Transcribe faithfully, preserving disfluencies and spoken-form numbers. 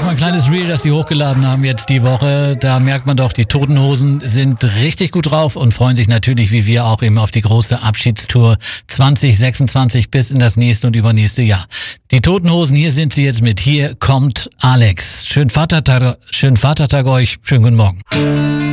mal ein kleines Reel, das die hochgeladen haben jetzt die Woche. Da merkt man doch, die Toten Hosen sind richtig gut drauf und freuen sich natürlich, wie wir auch, eben auf die große Abschiedstour zwanzig sechsundzwanzig bis in das nächste und übernächste Jahr. Die Toten Hosen, hier sind sie jetzt mit Hier kommt Alex. Schönen Vatertag, schönen Vatertag euch, schönen guten Morgen.